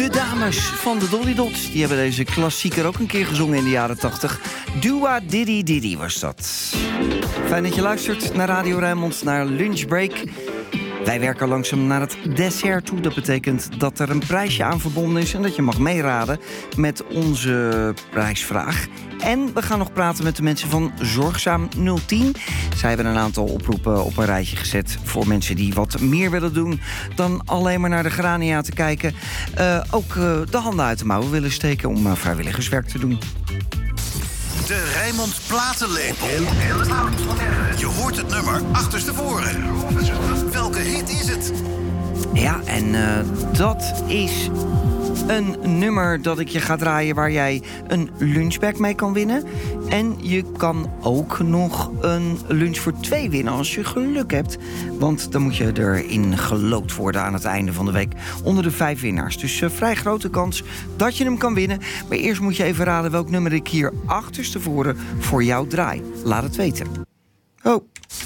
De dames van de Dolly Dots, die hebben deze klassieker ook een keer gezongen in de jaren 80. Dua Diddy Diddy was dat. Fijn dat je luistert naar Radio Rijnmond, naar Lunchbreak. Wij werken langzaam naar het dessert toe. Dat betekent dat er een prijsje aan verbonden is en dat je mag meeraden met onze prijsvraag. En we gaan nog praten met de mensen van Zorgzaam 010. Zij hebben een aantal oproepen op een rijtje gezet voor mensen die wat meer willen doen dan alleen maar naar de grania te kijken. Ook de handen uit de mouwen willen steken om vrijwilligerswerk te doen. De Rijnmond Platenlepel. Je hoort het nummer achterstevoren. Welke hit is het? Ja, en dat is een nummer dat ik je ga draaien waar jij een lunchbag mee kan winnen. En je kan ook nog een lunch voor 2 winnen als je geluk hebt. Want dan moet je erin geloot worden aan het einde van de week onder de 5 winnaars. Dus vrij grote kans dat je hem kan winnen. Maar eerst moet je even raden welk nummer ik hier achterstevoren voor jou draai. Laat het weten. Oh.